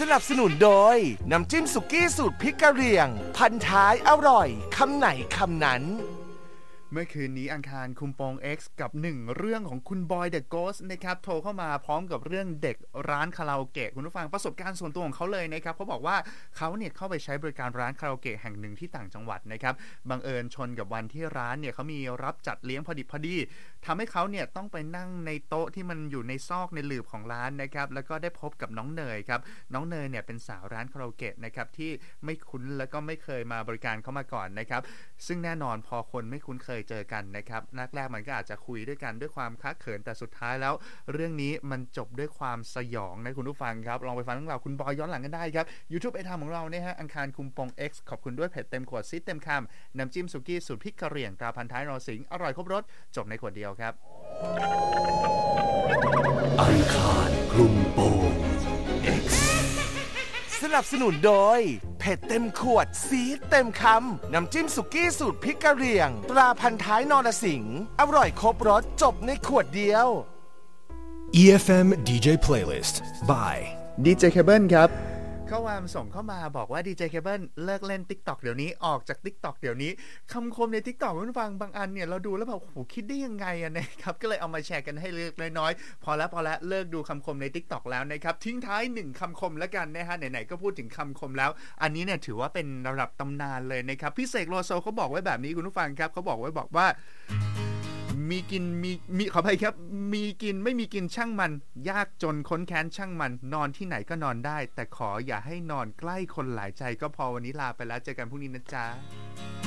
นับสนุนโดยน้ำจิ้มสุกี้สูตรพริกกะเหรี่ยงพันท้ายอร่อยคำไหนคำนั้นเมื่อคืนนี้อังคารคุมโปง X กับ1เรื่องของคุณบอยเดอะโกสต์นะครับโทรเข้ามาพร้อมกับเรื่องเด็กร้านคาราโอเกะคุณผู้ฟังประสบการณ์ส่วนตัวของเขาเลยนะครับเขาบอกว่าเขาเนี่ยเข้าไปใช้บริการร้านคาราโอเกะแห่งหนึ่งที่ต่างจังหวัดนะครับบังเอิญชนกับวันที่ร้านเนี่ยเขามีรับจัดเลี้ยงพอดีทำให้เขาเนี่ยต้องไปนั่งในโต๊ะที่มันอยู่ในซอกในหลืบของร้านนะครับแล้วก็ได้พบกับน้องเนยครับน้องเนยเนี่ยเป็นสาวร้านคาราโอเกะนะครับที่ไม่คุ้นแล้วก็ไม่เคยมาบริการเขามาก่อนนะครับซึ่งแน่นอนพอคนไม่คุ้นเคยเจอกันนะครับแรกๆมันก็อาจจะคุยด้วยกันด้วยความคักเขินแต่สุดท้ายแล้วเรื่องนี้มันจบด้วยความสยองนะคุณผู้ฟังครับลองไปฟังเรื่องราวคุณบอยย้อนหลังกันได้ครับ YouTube ไอทามของเราเนี่ยฮะอังคารคุมโปง X ขอบคุณด้วยเผ็ดเต็มขวดซีดเต็มคำน้ำจิ้มสุกี้สูตรพริกกะเหรี่ยงตราพันท้ายนรสิงห์อร่อยครบรสจบในขวดเดียวครับอังคารคุมโปง X สนับสนุนโดยเผ็ดเต็มขวดซีดเต็มคำน้ำจิ้มสุกี้สูตรพริกกะเหรี่ยงตราพันท้ายนรสิงห์อร่อยครบรสจบในขวดเดียว EFM DJ Playlist by DJ Cable ครับข้อความส่งเข้ามาบอกว่า DJ Cable เลิกเล่น TikTok เดี๋ยวนี้ออกจาก TikTok เดี๋ยวนี้คำคมใน TikTok คุณฟังบางอันเนี่ยเราดูแล้วแบบโหคิดได้ยังไงอะนะครับก็เลยเอามาแชร์กันให้เล็กน้อยๆพอแล้วเลิกดูคำคมใน TikTok แล้วนะครับทิ้งท้าย1คำคมแล้วกันนะฮะไหนๆก็พูดถึงคำคมแล้วอันนี้เนี่ยถือว่าเป็นระดับตำนานเลยนะครับพี่เสกโลโซเขาบอกไว้แบบนี้คุณผู้ฟังครับเขาบอกว่ามีกินมีขออภัยครับมีกินไม่มีกินช่างมันยากจนค้นแค้นช่างมันนอนที่ไหนก็นอนได้แต่ขออย่าให้นอนใกล้คนหลายใจก็พอวันนี้ลาไปแล้วเจอกันพรุ่งนี้นะจ๊ะ